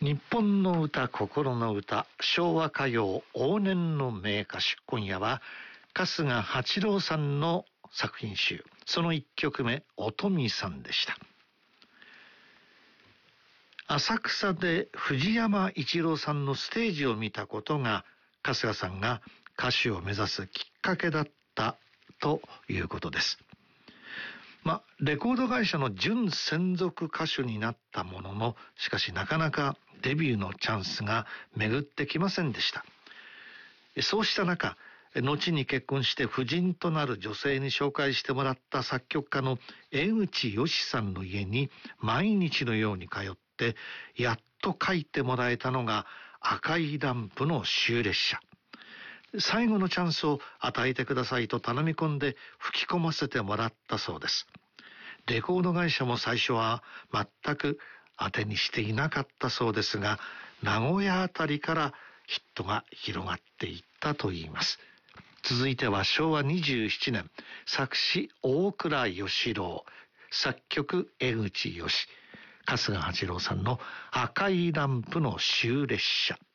日本の歌、心の歌、昭和歌謡往年の名歌手。今夜は春日八郎さんの作品集、その1曲目、おとみさんでした。浅草で藤山一郎さんのステージを見たことが、春日さんが歌手を目指すきっかけだったということです。レコード会社の準専属歌手になったものの、しかしなかなかデビューのチャンスが巡ってきませんでした。そうした中、後に結婚して夫人となる女性に紹介してもらった作曲家の江口義さんの家に毎日のように通って、やっと書いてもらえたのが赤いランプの終列車。最後のチャンスを与えてくださいと頼み込んで吹き込ませてもらったそうです。レコード会社も最初は全く当てにしていなかったそうですが、名古屋あたりからヒットが広がっていったといいます。続いては昭和27年、作詞大倉義郎、作曲江口義、春日八郎さんの赤いランプの終列車。